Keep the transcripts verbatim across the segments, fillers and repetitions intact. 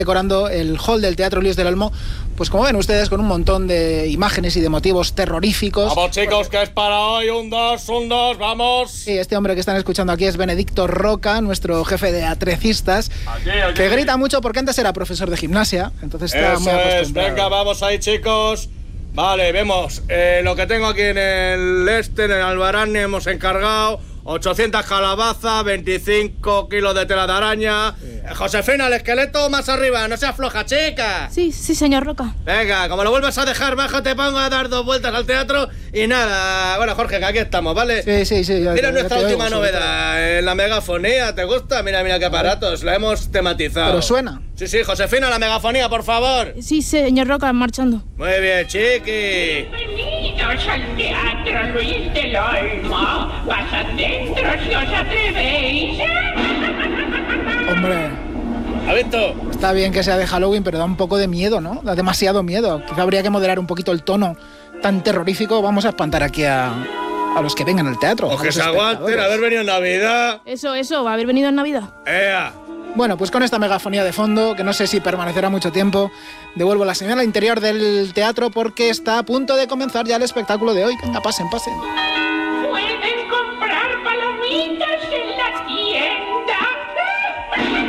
decorando el hall del Teatro Luis del Olmo, pues como ven ustedes, con un montón de imágenes y de motivos terroríficos. Vamos chicos, que es para hoy, un dos, un dos, vamos. Sí, este hombre que están escuchando aquí es Benedicto Roca, nuestro jefe de atrecistas, Aquí, aquí. que grita mucho porque antes era profesor de gimnasia, entonces está Eso muy acostumbrado. es, venga, vamos ahí chicos. Vale, vemos eh, lo que tengo aquí en el este, en el Albarán, hemos encargado ochocientas calabazas, veinticinco kilos de tela de araña. Sí. Eh, Josefina, el esqueleto más arriba, no seas floja, chica. Sí, sí, señor Roca. Venga, como lo vuelvas a dejar bajo, te pongo a dar dos vueltas al teatro y nada. Bueno, Jorge, que aquí estamos, ¿vale? Sí, sí, sí. Ya, mira ya, nuestra ya última oigo, novedad, en la megafonía, ¿te gusta? Mira, mira qué aparatos, la hemos tematizado. Pero suena. Sí, sí, Josefina, la megafonía, por favor. Sí, señor Roca, marchando. Muy bien, chiqui. Bienvenidos al Teatro Luis del Olmo. Pasad dentro si os atrevéis. Hombre. ¿Ha visto? Está bien que sea de Halloween, pero da un poco de miedo, ¿no? Da demasiado miedo. Quizá habría que moderar un poquito el tono tan terrorífico. Vamos a espantar aquí a, a los que vengan al teatro. O que se aguanten, haber venido en Navidad. Eso, eso, va a haber venido en Navidad. ¡Ea! Bueno, pues con esta megafonía de fondo, que no sé si permanecerá mucho tiempo, devuelvo la señal al interior del teatro porque está a punto de comenzar ya el espectáculo de hoy. Venga, pasen, pasen. Pueden comprar palomitas en la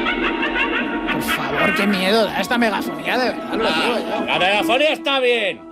tienda. Por favor, qué miedo da esta megafonía, de verdad, lo digo yo. La megafonía está bien.